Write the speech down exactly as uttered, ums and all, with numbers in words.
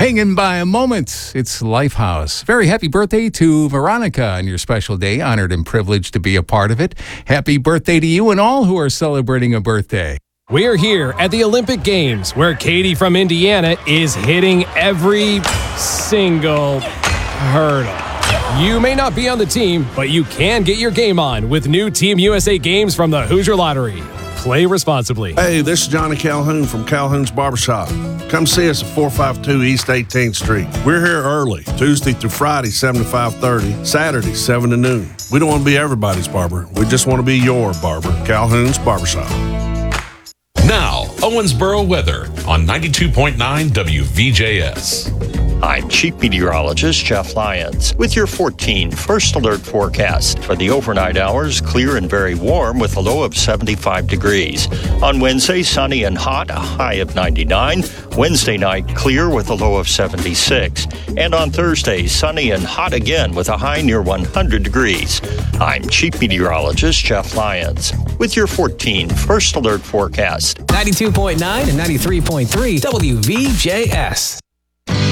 Hanging by a moment. It's Lifehouse. Very happy birthday to Veronica on your special day. Honored and privileged to be a part of it. Happy birthday to you and all who are celebrating a birthday. We're here at the Olympic Games, where Katie from Indiana is hitting every single hurdle. You may not be on the team, but you can get your game on with new Team U S A games from the Hoosier Lottery. Play responsibly. Hey, this is Johnny Calhoun from Calhoun's Barbershop. Come see us at four fifty-two East eighteenth Street. We're here early, Tuesday through Friday, seven to five thirty, Saturday, seven to noon. We don't want to be everybody's barber. We just want to be your barber. Calhoun's Barbershop. Now, Owensboro weather on ninety-two point nine W V J S. I'm Chief Meteorologist Jeff Lyons with your fourteen First Alert forecast. For the overnight hours, clear and very warm with a low of seventy-five degrees. On Wednesday, sunny and hot, a high of ninety-nine. Wednesday night, clear with a low of seventy-six. And on Thursday, sunny and hot again with a high near one hundred degrees. I'm Chief Meteorologist Jeff Lyons with your fourteen First Alert forecast. ninety-two point nine and ninety-three point three W V J S.